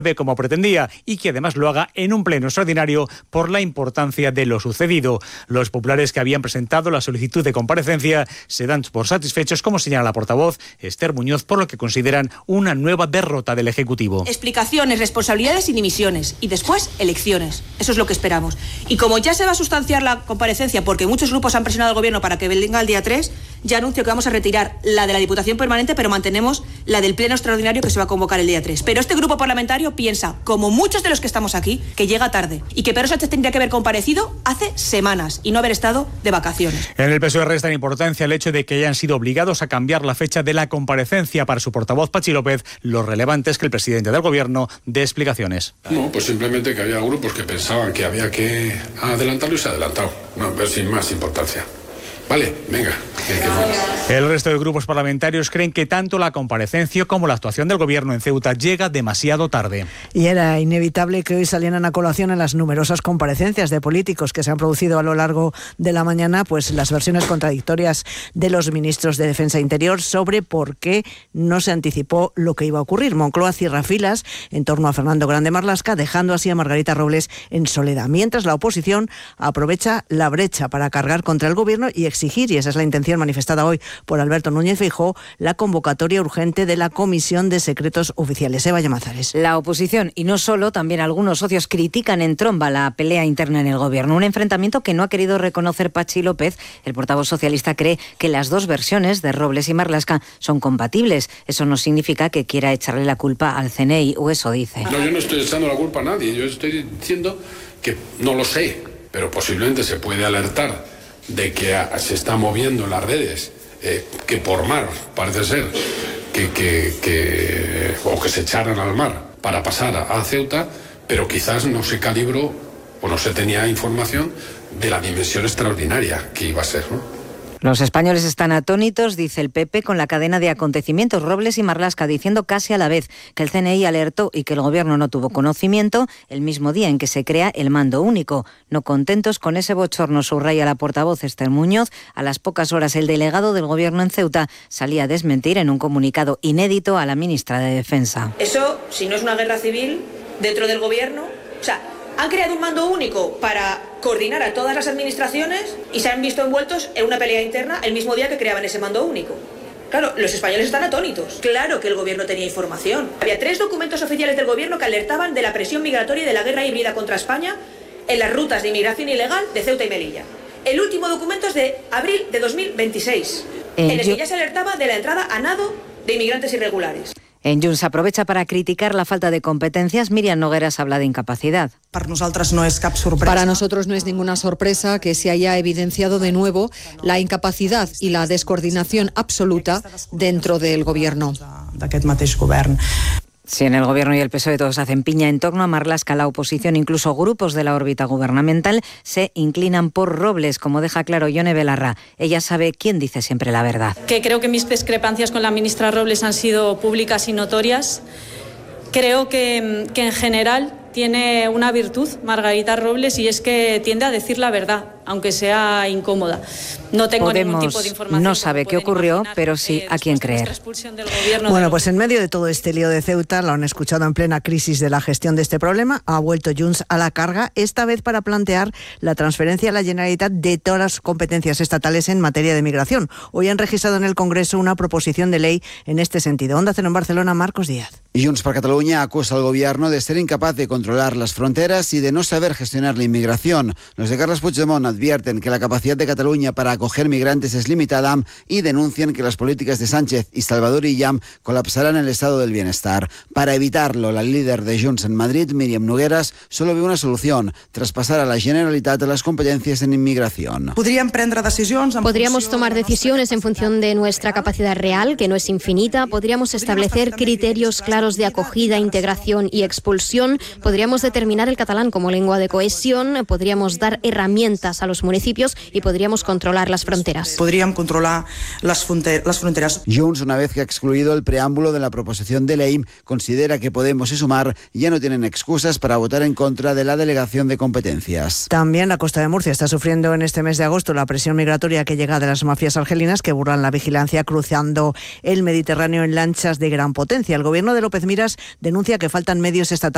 como pretendía y que además lo haga en un pleno extraordinario por la importancia de lo sucedido. Los populares que habían presentado la solicitud de comparecencia se dan por satisfechos, como señala la portavoz Esther Muñoz, por lo que consideran una nueva derrota del Ejecutivo. Explicaciones, responsabilidades y dimisiones y después elecciones. Eso es lo que esperamos. Y como ya se va a sustanciar la comparecencia porque muchos grupos han presionado al Gobierno para que venga el día 3, ya anuncio que vamos a retirar la de la Diputación Permanente, pero mantenemos la del pleno extraordinario que se va a convocar el día 3. Pero este grupo parlamentario piensa, como muchos de los que estamos aquí, que llega tarde y que Pedro Sánchez tendría que haber comparecido hace semanas y no haber estado de vacaciones. En el PSOE restan importancia el hecho de que hayan sido obligados a cambiar la fecha de la comparecencia. Para su portavoz Patxi López, lo relevante es que el presidente del Gobierno dé explicaciones. No, pues simplemente que había grupos que pensaban que había que adelantarlo y se ha adelantado. No, pero sin más importancia. Vale, venga. El resto de grupos parlamentarios creen que tanto la comparecencia como la actuación del Gobierno en Ceuta llega demasiado tarde. Y era inevitable que hoy salieran a colación en las numerosas comparecencias de políticos que se han producido a lo largo de la mañana, pues las versiones contradictorias de los ministros de Defensa e Interior sobre por qué no se anticipó lo que iba a ocurrir. Moncloa cierra filas en torno a Fernando Grande Marlaska, dejando así a Margarita Robles en soledad, mientras la oposición aprovecha la brecha para cargar contra el Gobierno y exigir, y esa es la intención manifestada hoy por Alberto Núñez Feijóo, la convocatoria urgente de la Comisión de Secretos Oficiales. Eva Llamazares. La oposición, y no solo, también algunos socios critican en tromba la pelea interna en el Gobierno. Un enfrentamiento que no ha querido reconocer Patxi López. El portavoz socialista cree que las dos versiones de Robles y Marlaska son compatibles. Eso no significa que quiera echarle la culpa al CNI, o eso dice. No, yo no estoy echando la culpa a nadie. Yo estoy diciendo que no lo sé, pero posiblemente se puede alertar de que se está moviendo en las redes, que por mar parece ser o que se echaran al mar para pasar a Ceuta, pero quizás no se calibró o no se tenía información de la dimensión extraordinaria que iba a ser, ¿no? Los españoles están atónitos, dice el PP, con la cadena de acontecimientos. Robles y Marlaska diciendo casi a la vez que el CNI alertó y que el Gobierno no tuvo conocimiento el mismo día en que se crea el mando único. No contentos con ese bochorno, subraya la portavoz Esther Muñoz, a las pocas horas el delegado del Gobierno en Ceuta salía a desmentir en un comunicado inédito a la ministra de Defensa. Eso, si no es una guerra civil dentro del Gobierno, o sea, han creado un mando único para coordinar a todas las administraciones y se han visto envueltos en una pelea interna el mismo día que creaban ese mando único. Claro, los españoles están atónitos. Claro que el Gobierno tenía información. Había 3 documentos oficiales del Gobierno que alertaban de la presión migratoria y de la guerra híbrida contra España en las rutas de inmigración ilegal de Ceuta y Melilla. El último documento es de abril de 2026, en el que ya se alertaba de la entrada a nado de inmigrantes irregulares. En Junts aprovecha para criticar la falta de competencias. Míriam Nogueras habla de incapacidad. Para nosotros no es ninguna sorpresa que se haya evidenciado de nuevo la incapacidad y la descoordinación absoluta dentro del Gobierno. Si en el Gobierno y el PSOE todos hacen piña en torno a Marlaska, la oposición, incluso grupos de la órbita gubernamental, se inclinan por Robles, como deja claro Ione Belarra. Ella sabe quién dice siempre la verdad. Que creo que mis discrepancias con la ministra Robles han sido públicas y notorias. Creo que en general tiene una virtud Margarita Robles, y es que tiende a decir la verdad, aunque sea incómoda. No tengo ningún tipo de información. No sabe qué ocurrió, pero sí a quién creer. Bueno, pues en medio de todo este lío de Ceuta, lo han escuchado en plena crisis de la gestión de este problema, ha vuelto Junts a la carga, esta vez para plantear la transferencia a la Generalitat de todas las competencias estatales en materia de migración. Hoy han registrado en el Congreso una proposición de ley en este sentido. Onda Cero en Barcelona, Marcos Díaz. Junts per Catalunya acusa al Gobierno de ser incapaz de controlar las fronteras y de no saber gestionar la inmigración. Los de Carles Puigdemont advierten que la capacidad de Cataluña para acoger migrantes es limitada y denuncian que las políticas de Sánchez y Salvador Illa colapsarán el estado del bienestar. Para evitarlo, la líder de Junts en Madrid, Míriam Nogueras, solo ve una solución: traspasar a la Generalitat las competencias en inmigración. Podríamos tomar decisiones en función de nuestra capacidad real, que no es infinita. Podríamos establecer criterios claros de acogida, integración y expulsión. Podríamos determinar el catalán como lengua de cohesión. Podríamos dar herramientas a los municipios y podríamos controlar las fronteras. Junts, una vez que ha excluido el preámbulo de la proposición de ley, considera que Podemos y Sumar ya no tienen excusas para votar en contra de la delegación de competencias. También la Costa de Murcia está sufriendo en este mes de agosto la presión migratoria que llega de las mafias argelinas que burlan la vigilancia cruzando el Mediterráneo en lanchas de gran potencia. El Gobierno de López Miras denuncia que faltan medios estatales